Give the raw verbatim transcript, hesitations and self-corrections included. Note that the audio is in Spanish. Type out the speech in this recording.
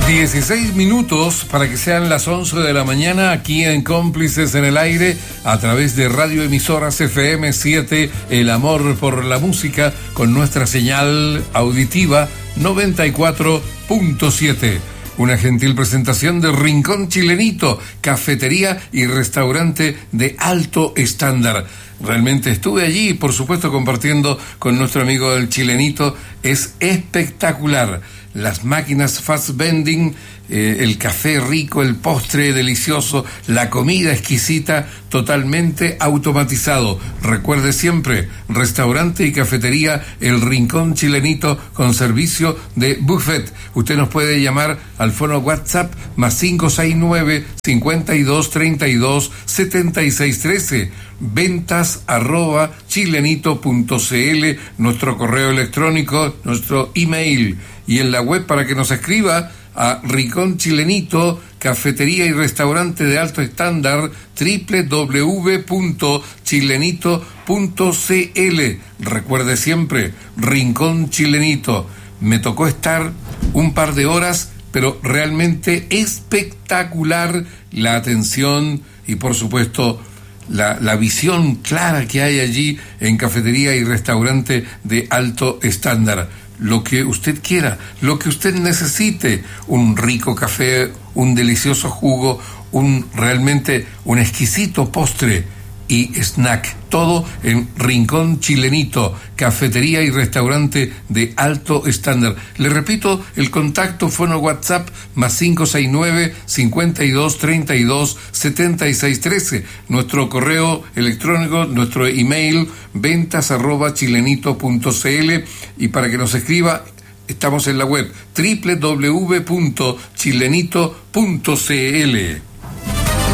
dieciséis minutos para que sean las once de la mañana aquí en Cómplices en el Aire a través de Radio Emisoras F M siete, El Amor por la Música, con nuestra señal auditiva noventa y cuatro punto siete. Una gentil presentación de Rincón Chilenito, cafetería y restaurante de alto estándar. Realmente estuve allí, por supuesto, compartiendo con nuestro amigo el Chilenito. Es espectacular. Las máquinas fast vending, eh, el café rico, el postre delicioso, la comida exquisita, totalmente automatizado. Recuerde siempre, restaurante y cafetería El Rincón Chilenito con servicio de buffet. Usted nos puede llamar al fono WhatsApp más cinco seis nueve, cincuenta y dos, treinta y dos, setenta y seis trece. Ventas arroba chilenito punto cl, nuestro correo electrónico, nuestro email, y en la web para que nos escriba a Rincón Chilenito, cafetería y restaurante de alto estándar, doble u doble u doble u punto chilenito punto cl. Recuerde siempre, Rincón Chilenito. Me tocó estar un par de horas, pero realmente espectacular la atención y, por supuesto, La, la visión clara que hay allí en cafetería y restaurante de alto estándar. Lo que usted quiera, lo que usted necesite, un rico café, un delicioso jugo, un realmente un exquisito postre y snack, todo en Rincón Chilenito, cafetería y restaurante de alto estándar. Le repito, el contacto fono WhatsApp más cinco seis nueve, cincuenta y dos, treinta y dos, setenta y seis trece. Nuestro correo electrónico, nuestro email, ventas arroba chilenito punto cl, y para que nos escriba, estamos en la web doble u doble u doble u punto chilenito punto cl.